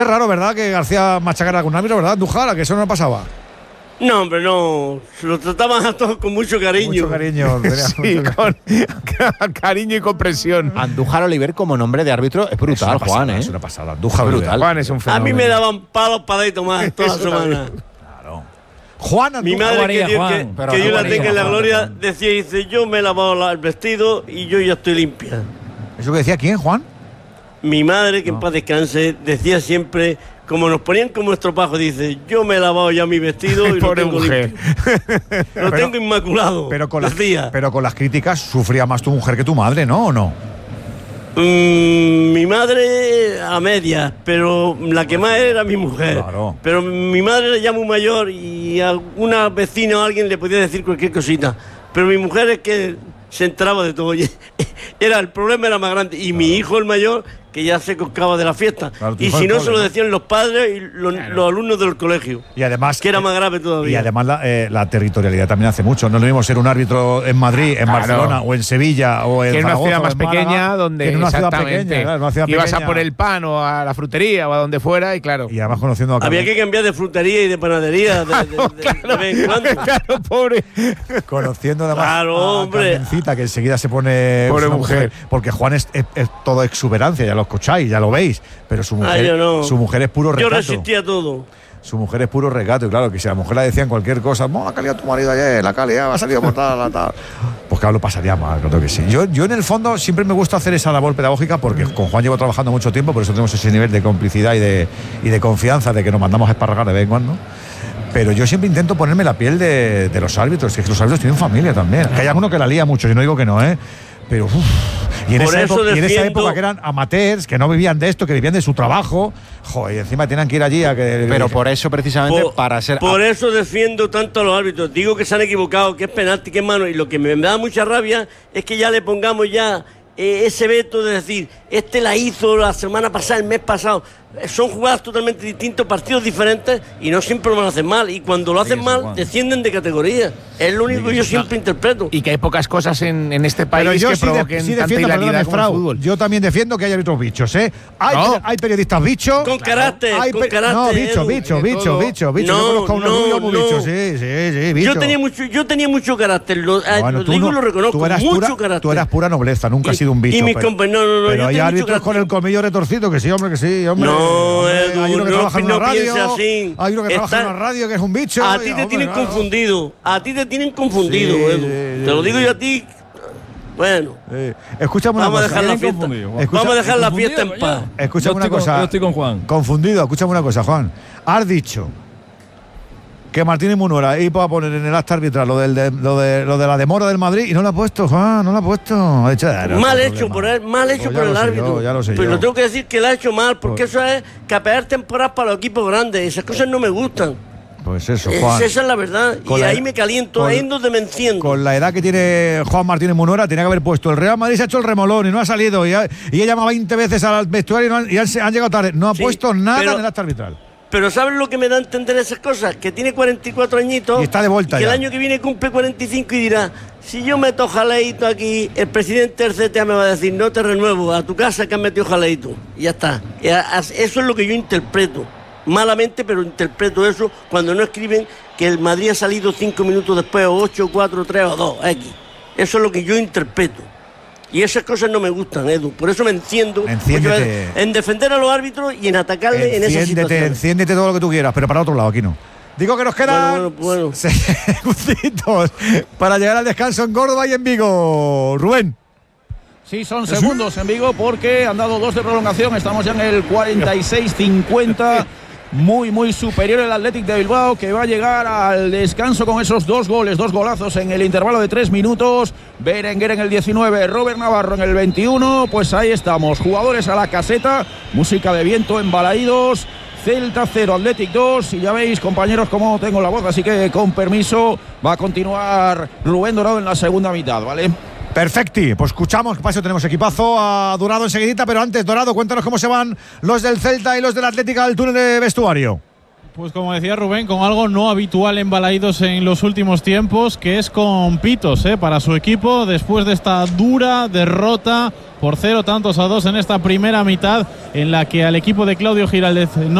Es raro, ¿verdad?, que García machacara con un árbitro, ¿verdad, Andújar? Que eso no pasaba. No, hombre, no. Se lo trataban a todos con mucho cariño. Mucho cariño. Sí, con cariño y comprensión. Andújar Oliver como nombre de árbitro es brutal, Juan, ¿eh? Es una pasada. Andújar brutal. Juan es un A fenómeno. mí me daban palos para ir tomar toda la semana. Claro. Juan Mi Andújar. madre, que Dios la tenga en la gloria, Juan. dice, yo me he lavado el vestido y yo ya estoy limpia. ¿Eso que decía quién, Juan? Mi madre, que en paz descanse, decía siempre, como nos ponían como estropajo, dice, yo me he lavado ya mi vestido y lo Pobre tengo mujer. limpio. Lo tengo inmaculado. Pero con las críticas sufría más tu mujer que tu madre, ¿no? ¿O no? Mi madre a medias, pero la que más era mi mujer. Claro. Pero mi madre era ya muy mayor y a una vecina o alguien le podía decir cualquier cosita. Pero mi mujer es que se enteraba de todo. El problema era más grande. Y mi hijo, el mayor, que ya se coscaba de la fiesta. Claro, y si no, se lo decían los padres y los alumnos del colegio. Y además, que era más grave todavía. Y además la territorialidad también hace mucho. No es lo mismo ser un árbitro en Madrid, en Barcelona o en Sevilla o en que en una Zaragoza, ciudad o más en Málaga, pequeña donde que en una ciudad exactamente, pequeña, claro, una ciudad ibas pequeña. a por el pan o a la frutería o a donde fuera y claro. Y además conociendo a Había que cambiar de frutería y de panadería de vez en cuando. Claro, pobre. Conociendo además Claro, a hombre. Carmencita, que enseguida se pone Pobre una mujer. porque Juan es todo exuberancia, ya lo escucháis, ya lo veis, pero su mujer, yo no. su mujer es puro Yo recato. resistía todo. Su mujer es puro recato, y claro, que si a la mujer le decían cualquier cosa, la calidad tu marido ayer, la calidad va a salir por tal. Pues claro, lo pasaría mal, creo que sí. Yo en el fondo siempre me gusta hacer esa labor pedagógica porque con Juan llevo trabajando mucho tiempo, por eso tenemos ese nivel de complicidad y de confianza, de que nos mandamos a esparragar de vez en cuando. Pero yo siempre intento ponerme la piel de los árbitros, que los árbitros tienen familia también. Que hay alguno que la lía mucho, yo no digo que no, pero y en esa época que eran amateurs, que no vivían de esto, que vivían de su trabajo, joder, y encima tenían que ir allí a que… Pero por eso, precisamente, para ser… Por eso defiendo tanto a los árbitros. Digo que se han equivocado, que es penalti, que es mano. Y lo que me da mucha rabia es que ya le pongamos ya ese veto de decir, la hizo la semana pasada, el mes pasado. Son jugadas totalmente distintas, partidos diferentes y no siempre lo van a hacer mal. Y cuando lo hacen mal, descienden de categoría. Es lo único que yo siempre interpreto. Y que hay pocas cosas en este país que provoquen tanta hilaridad como el fútbol. Yo también defiendo que hay árbitros bichos, Hay periodistas bichos. Con carácter, con carácter. No, bicho. Yo conozco a unos rubios muy bichos, sí, bicho. Yo tenía mucho carácter, lo digo y lo reconozco, mucho carácter. Tú eras pura nobleza, nunca has sido un bicho. Y mis compañeros, no, pero yo hay tenía árbitros mucho con el colmillo retorcido, que sí, hombre. No, hay uno que trabaja en una radio, así. hay uno que trabaja en una radio que es un bicho. A ti te tienen confundido, Te lo digo yo a ti. Bueno, escúchame una cosa. Vamos a dejar la fiesta en paz. Escúchame una cosa. Yo estoy con Juan. Confundido, escúchame una cosa, Juan. Has dicho que Martínez Munuera iba a poner en el acta arbitral lo de la demora del Madrid y no lo ha puesto, Juan, no lo ha puesto. Mal hecho por el árbitro. Ya lo sé Pero yo. lo tengo que decir que lo ha hecho mal, porque eso es capear temporadas para los equipos grandes. Esas cosas no me gustan. Pues eso, Juan. Esa es la verdad. Y ahí me caliento, ahí es donde me enciendo. Con la edad que tiene Juan Martínez Munuera, tenía que haber puesto el Real Madrid, se ha hecho el remolón y no ha salido. Y ha llamado 20 veces al vestuario y han llegado tarde. No ha puesto nada en el acta arbitral. Pero ¿sabes lo que me da a entender esas cosas? Que tiene 44 añitos y está de vuelta y que ya. El año que viene cumple 45 y dirá, si yo meto jaleito aquí, el presidente del CTA me va a decir, no te renuevo, a tu casa que has metido jaleito. Y ya está. Eso es lo que yo interpreto. Malamente, pero interpreto eso cuando no escriben que el Madrid ha salido 5 minutos después, o 8, 4, 3 o 2, X. Eso es lo que yo interpreto. Y esas cosas no me gustan, Edu. Por eso me enciendo en defender a los árbitros y en atacarle en esas situaciones. Enciéndete todo lo que tú quieras, pero para otro lado, aquí no. Digo que nos quedan bueno. segunditos para llegar al descanso en Córdoba y en Vigo. Rubén. Sí, son segundos en Vigo porque han dado 2 de prolongación. Estamos ya en el 46-50. Muy superior el Athletic de Bilbao, que va a llegar al descanso con esos 2 goles, 2 golazos en el intervalo de 3 minutos. Berenguer en el 19, Robert Navarro en el 21. Pues ahí estamos, jugadores a la caseta, música de viento en Balaídos. Celta 0, Athletic 2. Y ya veis, compañeros, cómo tengo la voz, así que con permiso va a continuar Rubén Dorado en la segunda mitad, ¿vale? Perfecti, pues escuchamos, que paso tenemos equipazo a Dorado enseguidita, pero antes, Dorado, cuéntanos cómo se van los del Celta y los del Atlético al túnel de vestuario. Pues como decía Rubén, con algo no habitual en Balaídos en los últimos tiempos, que es con pitos para su equipo después de esta dura derrota por 0-2 en esta primera mitad, en la que al equipo de Claudio Giraldez no